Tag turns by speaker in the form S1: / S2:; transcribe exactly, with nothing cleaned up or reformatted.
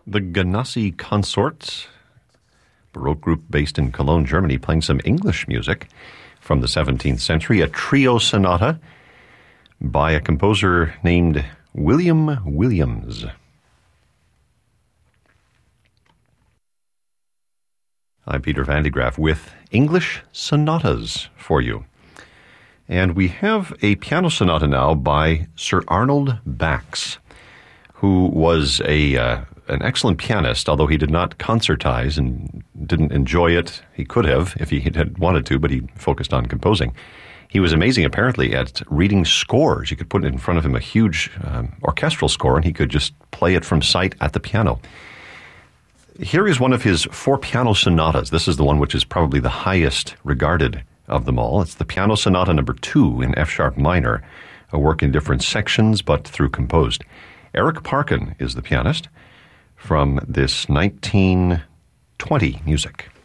S1: The Ganassi Consorts, Baroque group based in Cologne, Germany, playing some English music from the seventeenth century, a trio sonata by a composer named William Williams. I'm Peter Van de Graaff with English sonatas for you. And we have a piano sonata now by Sir Arnold Bax, who was a uh, an excellent pianist, although he did not concertize and didn't enjoy it. He could have if he had wanted to, but he focused on composing. He was amazing, apparently, at reading scores. You could put in front of him a huge um, orchestral score, and he could just play it from sight at the piano. Here is one of his four piano sonatas. This is the one which is probably the highest regarded of them all. It's the Piano Sonata number two in F-sharp minor, a work in different sections but through composed. Eric Parkin is the pianist from this nineteen twenty music.